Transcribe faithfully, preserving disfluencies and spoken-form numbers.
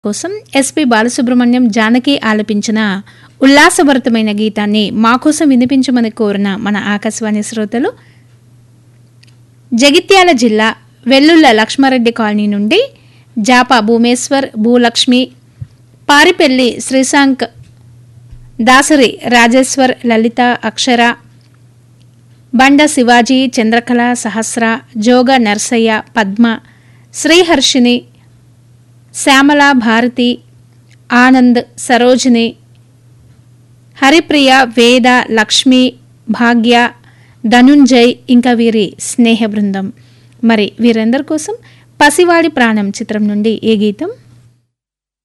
కోసం ఎస్పి బాలసుబ్రహ్మణ్యం జానకి ఆలపించిన ఉల్లాసభరితమైన గీతాన్ని మా కోసం వినిపించమని కోరిన మన ఆకాశవాణి శ్రోతలు జగిత్యాల జిల్లా వెల్లుల్ల లక్ష్మారెడ్డి కాలనీ నుండి జాపా భూమేశ్వర్, భూలక్ష్మి, పారిపెల్లి శ్రీశాంక్, దాసరి రాజేశ్వర్, లలిత, అక్షర, బండ శివాజీ, చంద్రకళ, సహస్ర, జోగ నర్సయ్య, పద్మ, శ్రీహర్షిని, శ్యామల, భారతి, ఆనంద్, సరోజిని, హరిప్రియ, వేద, లక్ష్మి, భాగ్య, ధనుంజయ్ ఇంకా వీరి స్నేహ బృందం. మరి వీరందరి కోసం పసివాడి ప్రాణం చిత్రం నుండి ఏ గీతం